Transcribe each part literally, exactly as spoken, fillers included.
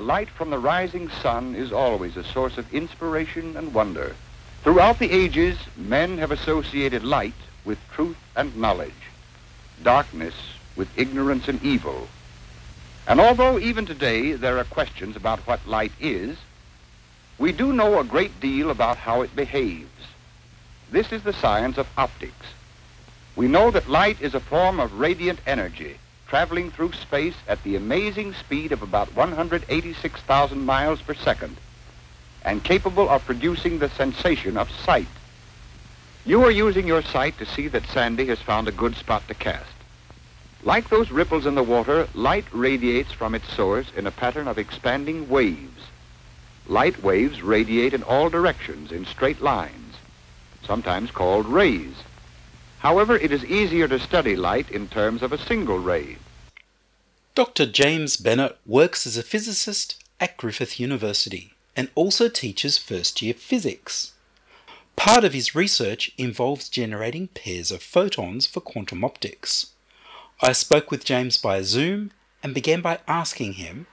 light from the rising sun is always a source of inspiration and wonder. Throughout the ages, men have associated light with truth and knowledge, darkness with ignorance and evil. And although even today there are questions about what light is, we do know a great deal about how it behaves. This is the science of optics. We know that light is a form of radiant energy traveling through space at the amazing speed of about one hundred eighty-six thousand miles per second and capable of producing the sensation of sight. You are using your sight to see that Sandy has found a good spot to cast. Like those ripples in the water, light radiates from its source in a pattern of expanding waves. Light waves radiate in all directions in straight lines, sometimes called rays. However, it is easier to study light in terms of a single ray. Doctor James Bennett works as a physicist at Griffith University and also teaches first-year physics. Part of his research involves generating pairs of photons for quantum optics. I spoke with James by Zoom and began by asking him,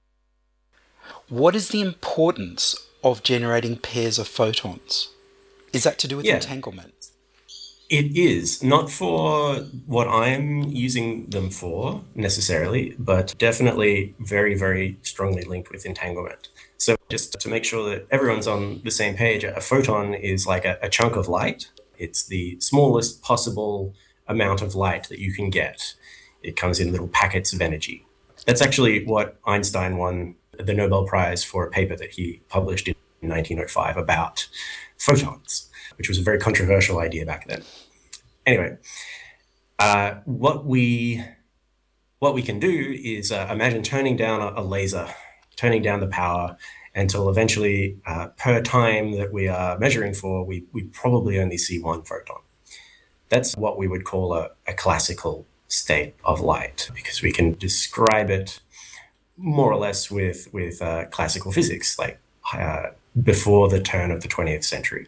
what is the importance of generating pairs of photons? Is that to do with yeah, entanglement? It is, not for what I'm using them for necessarily, but definitely very, very strongly linked with entanglement. So just to make sure that everyone's on the same page, a photon is like a, a chunk of light. It's the smallest possible amount of light that you can get. It comes in little packets of energy. That's actually what Einstein won the Nobel Prize for a paper that he published in nineteen oh five about photons, which was a very controversial idea back then. Anyway, uh, what we what we can do is uh, imagine turning down a, a laser, turning down the power until eventually, uh, per time that we are measuring for, we, we probably only see one photon. That's what we would call a, a classical state of light, because we can describe it more or less with, with uh, classical physics, like uh, before the turn of the twentieth century.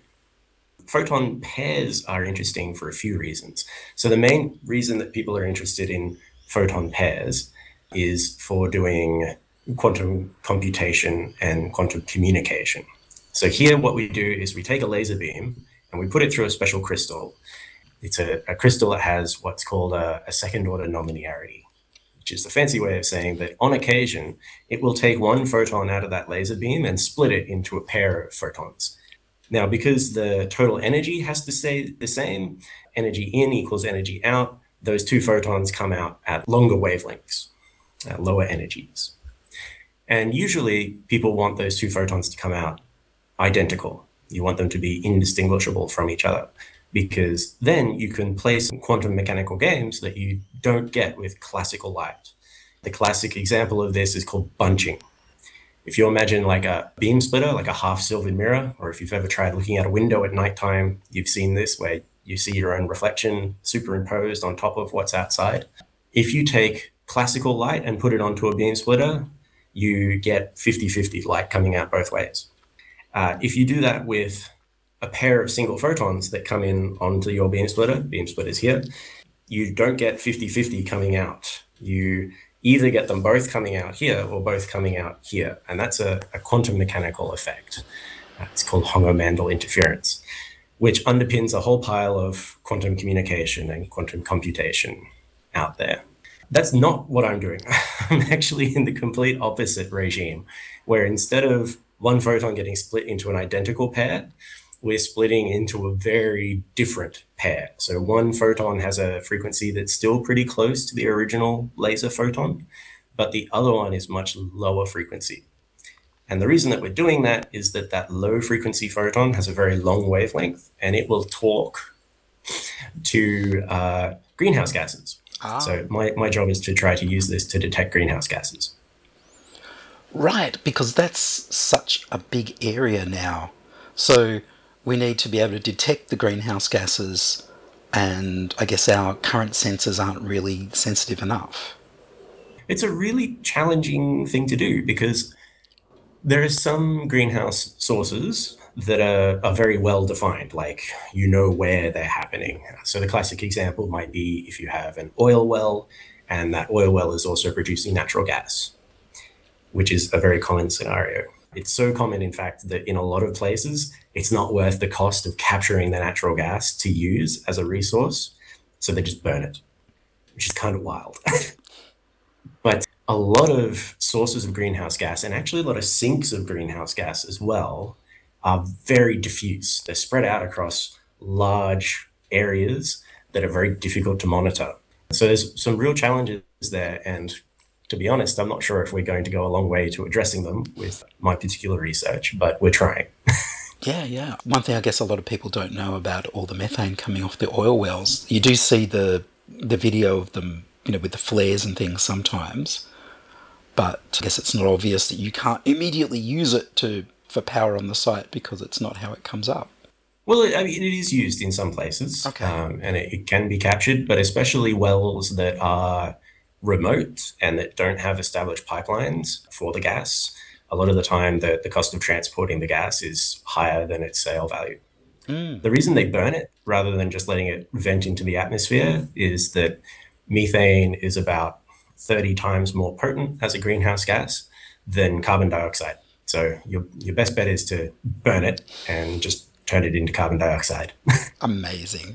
Photon pairs are interesting for a few reasons. So the main reason that people are interested in photon pairs is for doing quantum computation and quantum communication. So here what we do is we take a laser beam and we put it through a special crystal. It's a, a crystal that has what's called a, a second order nonlinearity, which is the fancy way of saying that on occasion, it will take one photon out of that laser beam and split it into a pair of photons. Now, because the total energy has to stay the same, energy in equals energy out, those two photons come out at longer wavelengths, at lower energies. And usually people want those two photons to come out identical. You want them to be indistinguishable from each other, because then you can play some quantum mechanical games that you don't get with classical light. The classic example of this is called bunching. If you imagine like a beam splitter, like a half-silvered mirror, or if you've ever tried looking at a window at nighttime, you've seen this where you see your own reflection superimposed on top of what's outside. If you take classical light and put it onto a beam splitter, you get fifty-fifty light coming out both ways. Uh, if you do that with a pair of single photons that come in onto your beam splitter, beam splitters here, you don't get fifty-fifty coming out. You either get them both coming out here or both coming out here. And that's a, a quantum mechanical effect. Uh, it's called Honger-Mandel interference, which underpins a whole pile of quantum communication and quantum computation out there. That's not what I'm doing. I'm actually in the complete opposite regime, where instead of one photon getting split into an identical pair, we're splitting into a very different pair. So one photon has a frequency that's still pretty close to the original laser photon, but the other one is much lower frequency. And the reason that we're doing that is that that low frequency photon has a very long wavelength, and it will talk to uh, greenhouse gases. Ah. So my, my job is to try to use this to detect greenhouse gases. Right, because that's such a big area now. So we need to be able to detect the greenhouse gases, and I guess our current sensors aren't really sensitive enough. It's a really challenging thing to do, because there are some greenhouse sources that are, are very well defined, like you know where they're happening. So the classic example might be if you have an oil well, and that oil well is also producing natural gas. which is a very common scenario. It's so common, in fact, that in a lot of places, it's not worth the cost of capturing the natural gas to use as a resource, so they just burn it, which is kind of wild. But a lot of sources of greenhouse gas, and actually a lot of sinks of greenhouse gas as well, are very diffuse. They're spread out across large areas that are very difficult to monitor. So there's some real challenges there, and to be honest, I'm not sure if we're going to go a long way to addressing them with my particular research, but we're trying. Yeah, yeah. One thing I guess a lot of people don't know about all the methane coming off the oil wells, you do see the the video of them, you know, with the flares and things sometimes, but I guess it's not obvious that you can't immediately use it to for power on the site because it's not how it comes up. Well, I mean, it is used in some places, okay. um, and it, it can be captured, but especially wells that are remote and that don't have established pipelines for the gas, a lot of the time the, the cost of transporting the gas is higher than its sale value. Mm. The reason they burn it rather than just letting it vent into the atmosphere is that methane is about thirty times more potent as a greenhouse gas than carbon dioxide. So your your best bet is to burn it and just turn it into carbon dioxide. Amazing.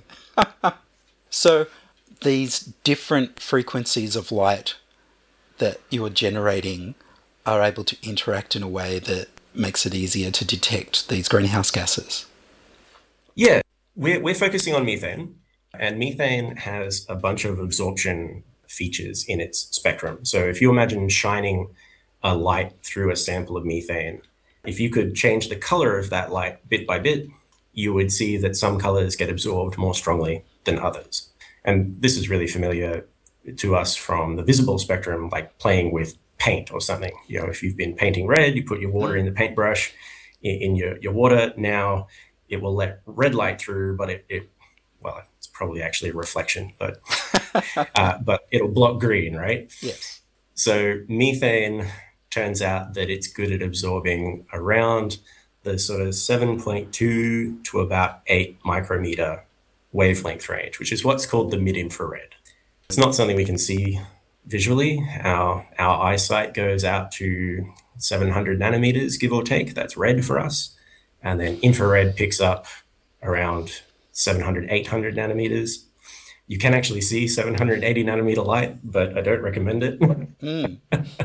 So these different frequencies of light that you're generating are able to interact in a way that makes it easier to detect these greenhouse gases. Yeah, we're, we're focusing on methane, and methane has a bunch of absorption features in its spectrum. So if you imagine shining a light through a sample of methane, if you could change the color of that light bit by bit, you would see that some colors get absorbed more strongly than others. And this is really familiar to us from the visible spectrum, like playing with paint or something. You know, if you've been painting red, you put your water in the paintbrush in, in your, your water. Now it will let red light through, but it, it well, it's probably actually a reflection, but uh, but it'll block green, right? Yes. So methane turns out that it's good at absorbing around the sort of seven point two to about eight micrometer wavelength range, which is what's called the mid-infrared. It's not something we can see visually. Our, our eyesight goes out to seven hundred nanometers, give or take. That's red for us. And then infrared picks up around seven hundred, eight hundred nanometers. You can actually see seven hundred eighty nanometer light, but I don't recommend it. Mm.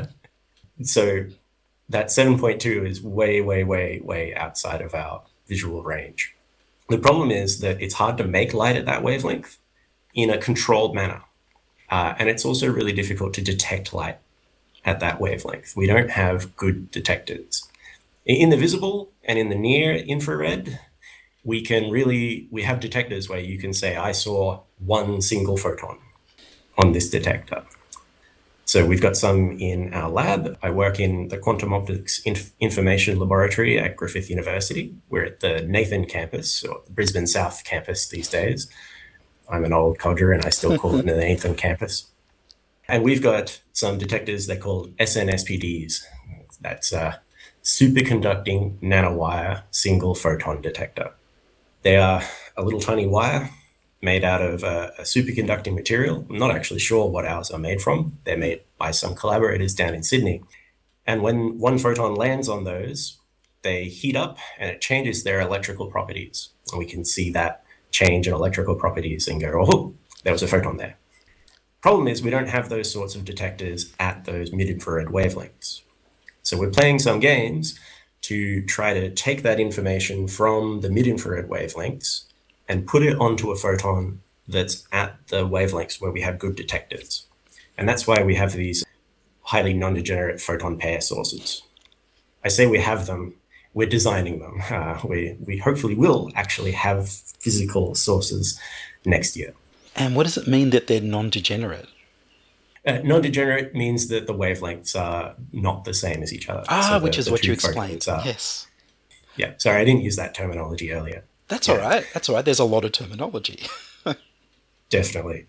So that seven point two is way, way, way, way outside of our visual range. The problem is that it's hard to make light at that wavelength in a controlled manner. Uh, and it's also really difficult to detect light at that wavelength. We don't have good detectors. In the visible and in the near infrared, we can really, we have detectors where you can say, I saw one single photon on this detector. So we've got some in our lab. I work in the Quantum Optics Inf- Information Laboratory at Griffith University. We're at the Nathan campus, or the Brisbane South campus these days. I'm an old codger and I still call it the Nathan campus. And we've got some detectors they're called S N S P Ds. That's a superconducting nanowire single photon detector. They are a little tiny wire made out of a, a superconducting material. I'm not actually sure what ours are made from. They're made by some collaborators down in Sydney. And when one photon lands on those, they heat up and it changes their electrical properties. And we can see that change in electrical properties and go, oh, there was a photon there. Problem is we don't have those sorts of detectors at those mid-infrared wavelengths. So we're playing some games to try to take that information from the mid-infrared wavelengths and put it onto a photon that's at the wavelengths where we have good detectors. And that's why we have these highly non-degenerate photon pair sources. I say we have them, we're designing them. Uh, we, we hopefully will actually have physical sources next year. And what does it mean that they're non-degenerate? Uh, non-degenerate means that the wavelengths are not the same as each other. Ah, so the, which is what you photons explained. Are, yes. Yeah, sorry, I didn't use that terminology earlier. That's yeah. all right. That's all right. There's a lot of terminology. Definitely.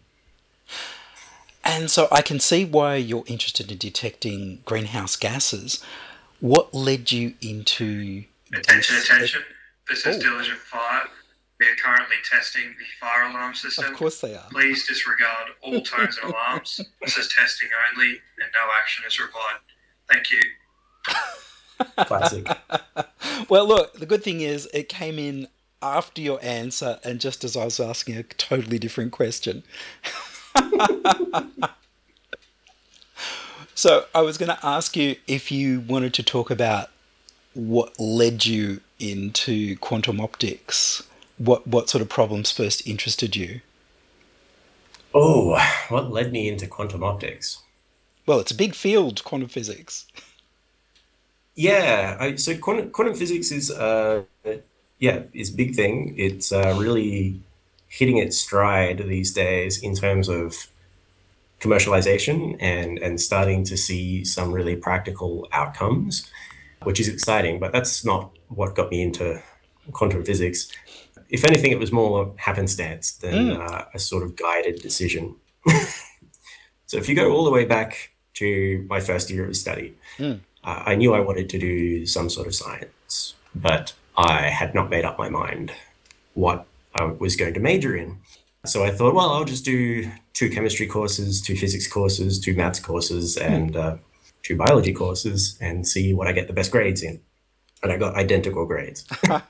And so I can see why you're interested in detecting greenhouse gases. What led you into Attention, this? attention. This is Oh. Diligent Fire. We are currently testing the fire alarm system. Of course they are. Please disregard all tones and alarms. This is testing only and no action is required. Thank you. Classic. Well, look, the good thing is it came in after your answer and just as I was asking a totally different question. So I was going to ask you if you wanted to talk about what led you into quantum optics. What what sort of problems first interested you? Oh, what led me into quantum optics? Well, it's a big field, quantum physics. Yeah, I, so quantum, quantum physics is uh yeah, is a big thing. It's uh, really hitting its stride these days in terms of commercialization and and starting to see some really practical outcomes, which is exciting. But that's not what got me into quantum physics. If anything, it was more happenstance than Mm. uh, a sort of guided decision. So if you go all the way back to my first year of study, Mm. uh, I knew I wanted to do some sort of science, but I had not made up my mind what I was going to major in. So I thought, well, I'll just do two chemistry courses, two physics courses, two maths courses, and uh, two biology courses and see what I get the best grades in. And I got identical grades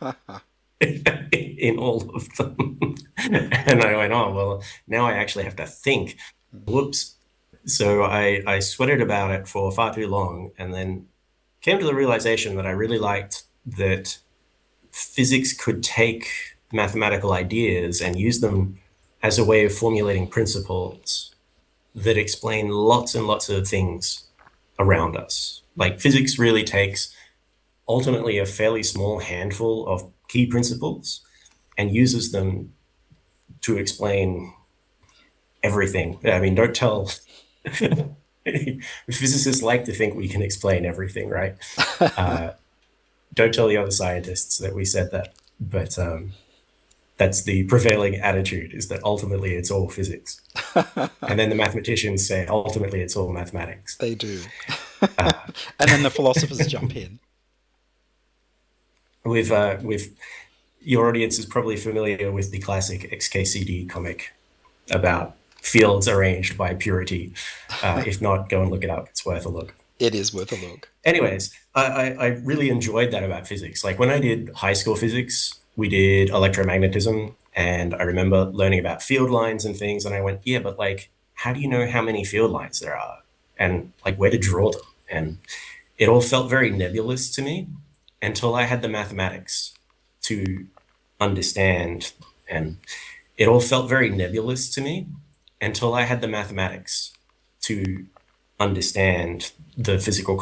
in all of them. And I went, oh, well, now I actually have to think. Whoops. So I, I sweated about it for far too long and then came to the realization that I really liked that physics could take mathematical ideas and use them as a way of formulating principles that explain lots and lots of things around us. Like physics really takes ultimately a fairly small handful of key principles and uses them to explain everything. I mean, don't tell physicists like to think we can explain everything, right? Uh, don't tell the other scientists that we said that, but um, that's the prevailing attitude, is that ultimately it's all physics. And then the mathematicians say ultimately it's all mathematics. They do. And then the philosophers jump in. With uh, with your audience is probably familiar with the classic X K C D comic about fields arranged by purity. Uh, if not, go and look it up. It's worth a look. It is worth a look. Anyways, I, I, I really enjoyed that about physics. Like when I did high school physics, we did electromagnetism, and I remember learning about field lines and things. And I went, yeah, but like, how do you know how many field lines there are, and like where to draw them? And it all felt very nebulous to me until I had the mathematics to understand. And it all felt very nebulous to me until I had the mathematics to understand the physical